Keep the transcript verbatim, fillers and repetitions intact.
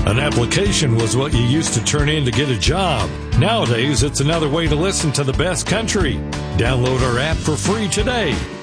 An application was what you used to turn in to get a job. Nowadays, it's another way to listen to the best country. Download our app for free today.